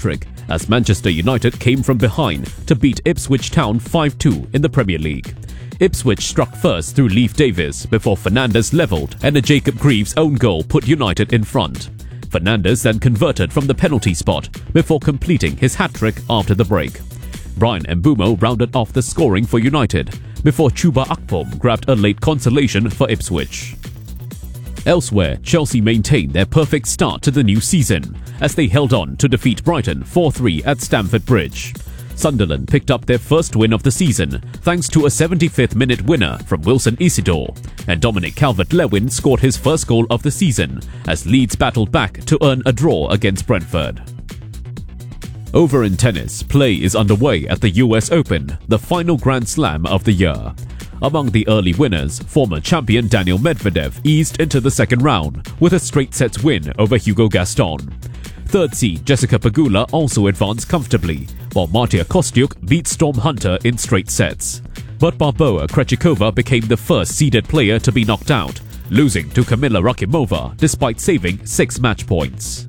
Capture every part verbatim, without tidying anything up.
hat-trick as Manchester United came from behind to beat Ipswich Town five two in the Premier League. Ipswich struck first through Leif Davis before Fernandes levelled and a Jacob Greaves own goal put United in front. Fernandes then converted from the penalty spot before completing his hat-trick after the break. Brian Mbeumo rounded off the scoring for United before Chuba Akpom grabbed a late consolation for Ipswich. Elsewhere, Chelsea maintained their perfect start to the new season as they held on to defeat Brighton four three at Stamford Bridge. Sunderland picked up their first win of the season thanks to a seventy-fifth minute winner from Wilson Isidore, and Dominic Calvert-Lewin scored his first goal of the season as Leeds battled back to earn a draw against Brentford. Over in tennis, play is underway at the U S Open, the final Grand Slam of the year. Among the early winners, former champion Daniel Medvedev eased into the second round with a straight sets win over Hugo Gaston. Third seed Jessica Pegula also advanced comfortably, while Martia Kostyuk beat Storm Hunter in straight sets. But Barbora Krejcikova became the first seeded player to be knocked out, losing to Kamila Rakimova despite saving six match points.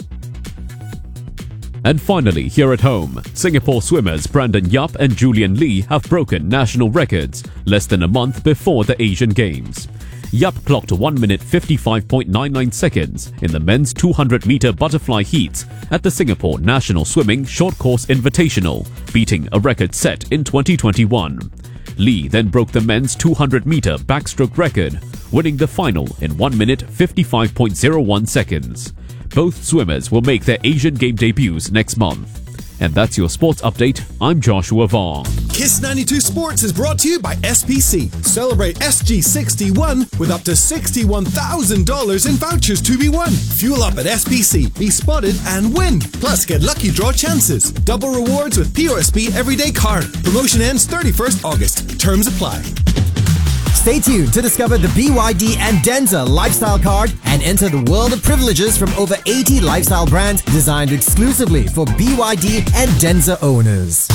And finally, here at home, Singapore swimmers Brandon Yap and Julian Lee have broken national records less than a month before the Asian Games. Yap clocked one minute fifty-five point nine nine seconds in the men's two hundred meter butterfly heats at the Singapore National Swimming Short Course Invitational, beating a record set in twenty twenty-one. Lee then broke the men's two hundred meter backstroke record, winning the final in one minute fifty-five point zero one seconds. Both swimmers will make their Asian Game debuts next month. And that's your sports update. I'm Joshua Vaughn. Kiss ninety-two Sports is brought to you by S P C. Celebrate S G sixty-one with up to sixty-one thousand dollars in vouchers to be won. Fuel up at S P C, be spotted and win. Plus, get lucky draw chances. Double rewards with P O S B Everyday Card. Promotion ends thirty-first August. Terms apply. Stay tuned to discover the B Y D and Denza lifestyle card and enter the world of privileges from over eighty lifestyle brands designed exclusively for B Y D and Denza owners.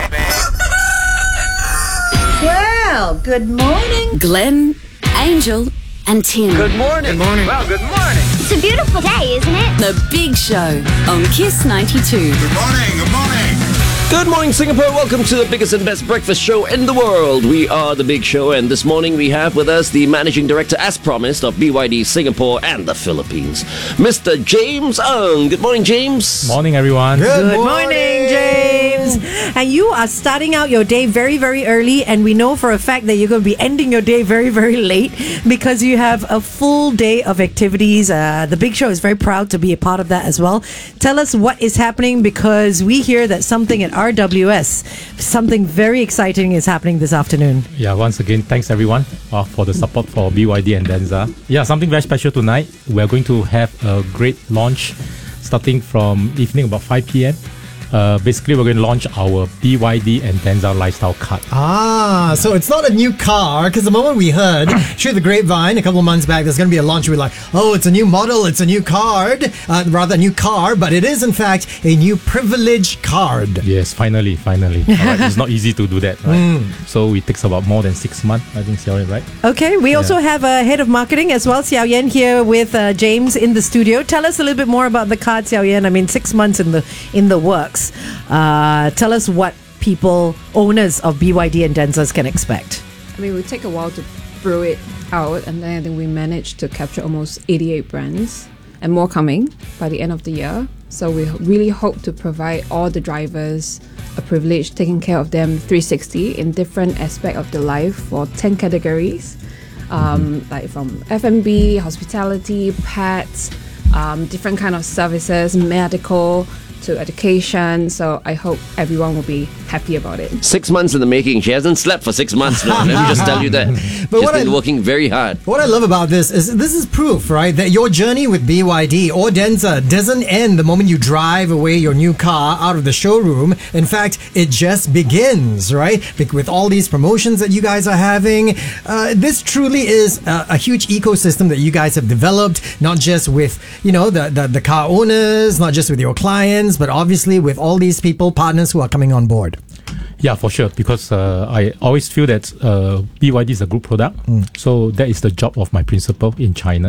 Well, good morning, Glenn, Angel, and Tim. Good morning. Good morning. Well, good morning. It's a beautiful day, isn't it? The Big Show on Kiss ninety-two. Good morning. Good morning. Good morning, Singapore. Welcome to the biggest and best breakfast show in the world. We are The Big Show, and this morning we have with us the Managing Director, as promised, of B Y D Singapore and the Philippines, Mister James Ng. Good morning, James. Morning, everyone. Good, Good morning. morning, James. And you are starting out your day very, very early, and we know for a fact that you're going to be ending your day very, very late because you have a full day of activities. Uh, the Big Show is very proud to be a part of that as well. Tell us what is happening, because we hear that something at R W S, something very exciting is happening this afternoon. Yeah, once again, thanks everyone uh, for the support for B Y D and Denza. Yeah, something very special tonight. We're going to have a great launch starting from evening about five p.m. Uh, basically, we're going to launch our B Y D and Denza lifestyle card. Ah, so it's not a new car, because the moment we heard through the grapevine a couple of months back, there's going to be a launch, we were like, oh, it's a new model, it's a new card, uh, rather a new car, but it is in fact a new privilege card. Yes, finally, finally. All right, it's not easy to do that, right? Mm. So it takes about more than six months, I think, Xiao Yan, right? Okay, we yeah. also have a head of marketing as well, Xiao Yan, here with uh, James in the studio. Tell us a little bit more about the card, Xiao Yan. I mean, six months in the in the works. Uh, tell us what people, owners of B Y D and Denzas, can expect. I mean, it would take a while to brew it out, and then I think we managed to capture almost eighty-eight brands and more coming by the end of the year. So we really hope to provide all the drivers a privilege, taking care of them three sixty in different aspects of their life for ten categories, um, like from F and B, hospitality, pets, um, different kind of services, medical, to education. So I hope everyone will be happy about it. Six months in the making. She hasn't slept for six months now. Let me just tell you that. But She's been I, working very hard. What I love about this is this is proof, right, that your journey with B Y D or Denza doesn't end the moment you drive away your new car out of the showroom. In fact, it just begins, right? With all these promotions that you guys are having, uh, this truly is a, a huge ecosystem that you guys have developed, not just with, you know, the, the, the car owners, not just with your clients, but obviously with all these people, partners who are coming on board. Yeah, for sure, because uh, I always feel that uh, B Y D is a group product. Mm. So that is the job of my principal in China.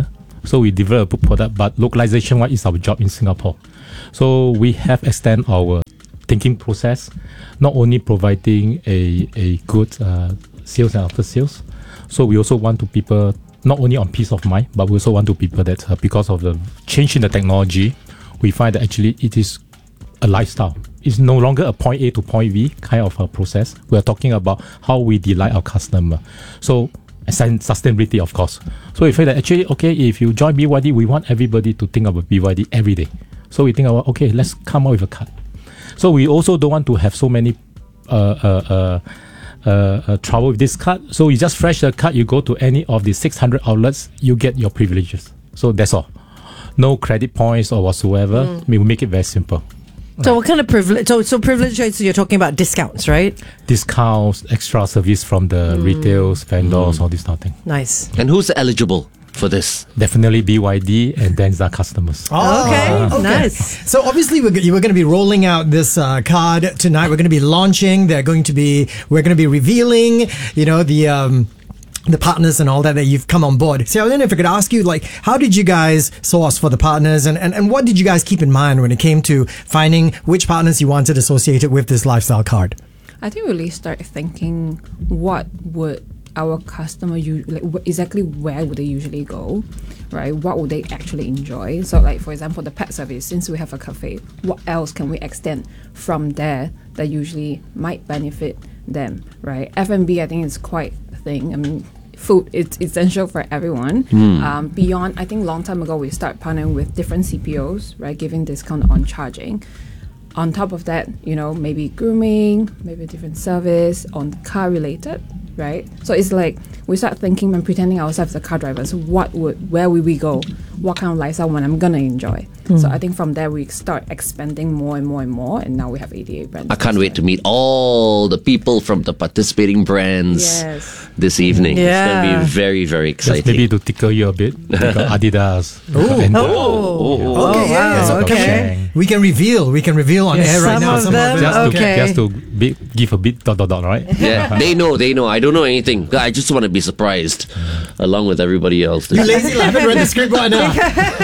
So we develop a product, but localization what is our job in Singapore. So we have extend our thinking process, not only providing a, a good uh, sales and after sales. So we also want to people not only on peace of mind, but we also want to people that uh, because of the change in the technology, we find that actually it is a lifestyle. It's no longer a point A to point B kind of a process. We are talking about how we delight our customer. So and sustainability, of course. So we feel that actually, okay, if you join B Y D, we want everybody to think about B Y D every day. So we think about, okay, let's come up with a card. So we also don't want to have so many uh, uh, uh, uh, uh, trouble with this card. So you just flash the card, you go to any of the six hundred outlets, you get your privileges. So that's all. No credit points or whatsoever. Mm. We make it very simple. So right. What kind of privilege? So, so privileges, you're talking about discounts, right? Discounts, extra service from the mm. retails, vendors, mm. all this kind of thing. Nice. And who's eligible for this? Definitely B Y D and Denza customers. Oh, okay. Uh, okay. Nice. So obviously we're, g- we're going to be rolling out this uh, card tonight. We're going to be launching. They're going to be, we're going to be revealing, you know, the, um, the partners and all that that you've come on board. So I don't know if I could ask you, like, how did you guys source for the partners and, and, and what did you guys keep in mind when it came to finding which partners you wanted associated with this lifestyle card? I think we really start thinking what would our customer u- like wh- exactly where would they usually go, right? What would they actually enjoy? So like for example, the pet service, since we have a cafe, what else can we extend from there that usually might benefit them, right? F and B I think is quite a thing. I mean, food is essential for everyone. Mm. Um, beyond, I think long time ago we start partnering with different C P Os, right? Giving discount on charging. On top of that, you know, maybe grooming, maybe a different service on car related, right? So it's like we start thinking and pretending ourselves as car drivers. What would, where will we go? What kind of lifestyle one I'm gonna enjoy? Mm. So I think from there we start expanding more and more and more, and now we have eighty-eight brands. I can't wait to meet all the people from the participating brands yes. this evening. Yeah. It's going to be very, very exciting. Just maybe to tickle you a bit, we got Adidas. Ooh. And Oh, oh, Okay, yeah, yeah. So okay. can we, we can reveal. We can reveal on Yes. air right Some now. of them, just to, okay. just to be, give a bit dot dot dot, right? Yeah, they know, they know. I don't know anything. I just want to be surprised along with everybody else. You lazy, I haven't read the script right now.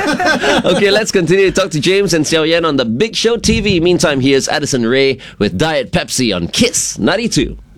Okay, let's continue to talk to James and Xiao Yan on the Big Show T V. Meantime, here's Addison Rae with Diet Pepsi on Kiss ninety-two.